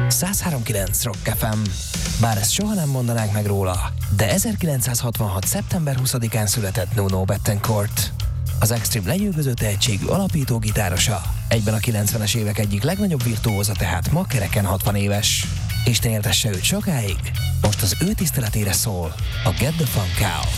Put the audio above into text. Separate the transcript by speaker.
Speaker 1: 103.9 Rock FM. Bár ezt soha nem mondanánk meg róla, de 1966. szeptember 20-án született Nuno Bettencourt. Az Extreme lenyűgöző tehetségű alapító gitárosa, egyben a 90-es évek egyik legnagyobb virtuóza, tehát ma kereken 60 éves. Isten éltesse őt sokáig, most az ő tiszteletére szól a Get the Funk Out.